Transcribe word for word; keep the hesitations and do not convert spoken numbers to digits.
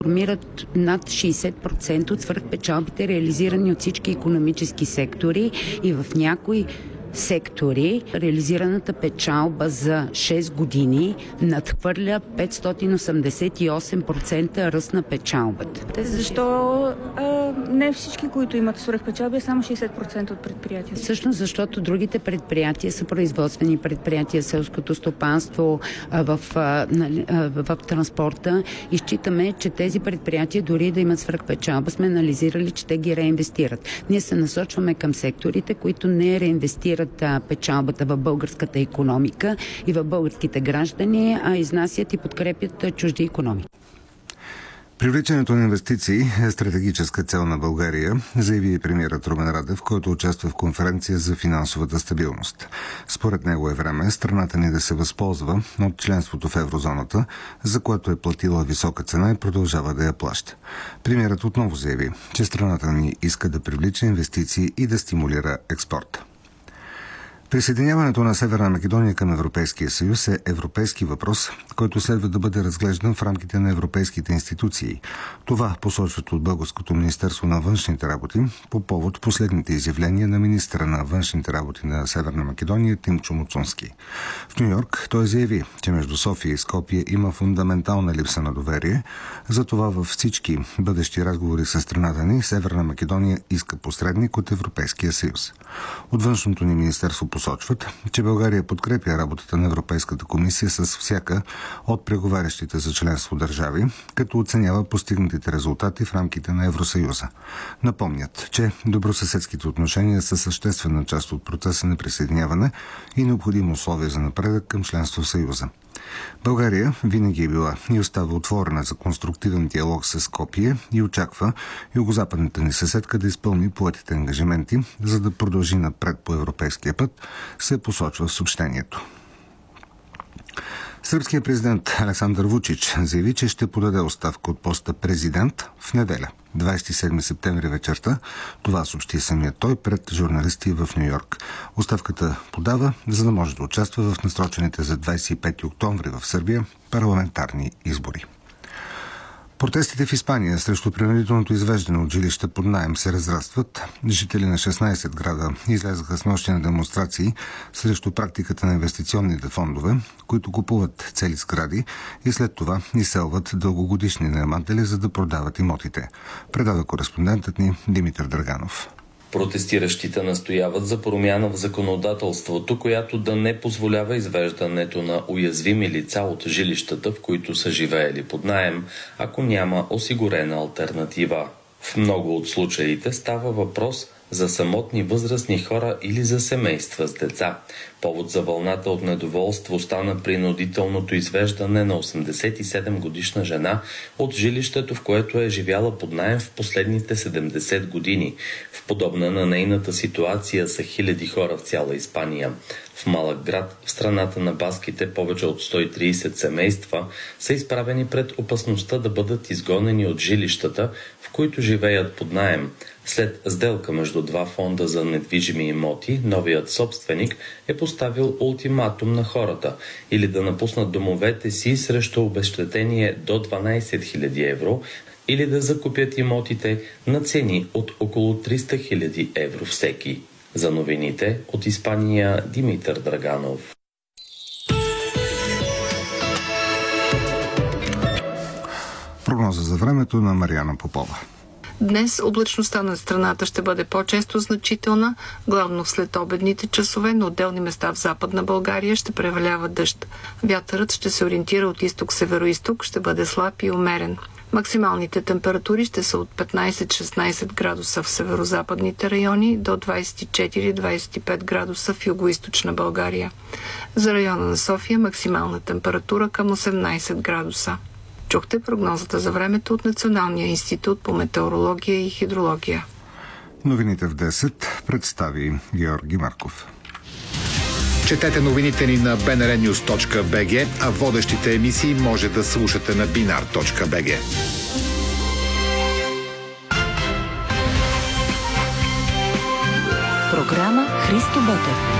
формират над шейсет процента от свръхпечалбите, реализирани от всички икономически сектори, и в някои сектори реализираната печалба за шест години надхвърля петстотин осемдесет и осем процента ръст на печалбата. Защо а, не всички, които имат свръхпечалби, а само шейсет процента от предприятията? Всъщност, защото другите предприятия са производствени предприятия, селското стопанство, в, в, в транспорта, и считаме, че тези предприятия, дори да имат свръхпечалба, сме анализирали, че те ги реинвестират. Ние се насочваме към секторите, които не реинвестират печалбата в българската икономика и в българските граждани, а изнасят и подкрепят чужди икономики. Привличането на инвестиции е стратегическа цел на България, заяви и премиерът Румен Радев, който участва в конференция за финансовата стабилност. Според него е време страната ни да се възползва от членството в еврозоната, за което е платила висока цена и продължава да я плаща. Премиерът отново заяви, че страната ни иска да привлича инвестиции и да стимулира експорта. Присъединяването на Северна Македония към Европейския съюз е европейски въпрос, който следва да бъде разглеждан в рамките на европейските институции. Това посочват от Българското министерство на външните работи по повод последните изявления на министра на външните работи на Северна Македония Тимчо Муцунски. В Ню-Йорк той заяви, че между София и Скопие има фундаментална липса на доверие. Затова във всички бъдещи разговори с страната ни Северна Македония иска посредник от Европейския съюз. От външното ни министерство посочват, че България подкрепя работата на Европейската комисия с всяка от преговарящите за членство държави, като оценява постигнатите резултати в рамките на Евросъюза. Напомнят, че добросъседските отношения са съществена част от процеса на присъединяване и необходимо условие за напредък към членство в Съюза. България винаги е била и остава отворена за конструктивен диалог с Скопие и очаква югозападната ни съседка да изпълни поетите ангажименти, за да продължи напред по европейския път, се посочва в съобщението. Сръбският президент Александър Вучич заяви, че ще подаде оставка от поста президент в неделя, двадесет и седми септември вечерта. Това съобщи самият той пред журналисти в Ню-Йорк. Оставката подава, за да може да участва в насрочените за двадесет и пети октомври в Сърбия парламентарни избори. Протестите в Испания срещу принудителното извеждане от жилища под наем се разрастват. Жители на шестнадесет града излязаха с нощни на демонстрации срещу практиката на инвестиционните фондове, които купуват цели сгради и след това изселват дългогодишни наематели, за да продават имотите. Предава кореспондентът ни Димитър Драганов. Протестиращите настояват за промяна в законодателството, която да не позволява извеждането на уязвими лица от жилищата, в които са живеели под наем, ако няма осигурена алтернатива. В много от случаите става въпрос за самотни възрастни хора или за семейства с деца. Повод за вълната от недоволство стана принудителното извеждане на осемдесет и седем годишна жена от жилището, в което е живяла под наем в последните седемдесет години. В подобна на нейната ситуация са хиляди хора в цяла Испания. В малък град, в страната на баските, повече от сто и тридесет семейства са изправени пред опасността да бъдат изгонени от жилищата, в които живеят под наем. След сделка между два фонда за недвижими имоти, новият собственик е поставил ултиматум на хората или да напуснат домовете си срещу обезщетение до дванадесет хиляди евро, или да закупят имотите на цени от около триста хиляди евро всеки. За новините от Испания, Димитър Драганов. Прогноза за времето на Мариана Попова. Днес облачността на страната ще бъде по-често значителна, главно в следобедните часове, на отделни места в Западна България ще превалява дъжд. Вятърът ще се ориентира от изток-североизток, ще бъде слаб и умерен. Максималните температури ще са от петнадесет до шестнадесет градуса в северозападните райони до двадесет и четири до двадесет и пет градуса в югоизточна България. За района на София максимална температура към осемнадесет градуса. Чухте прогнозата за времето от Националния институт по метеорология и хидрология. Новините в десет представи Георги Марков. Четете новините ни на би ен ар нюз точка би джи, а водещите емисии може да слушате на бинар точка би джи. Програма Христо Ботев.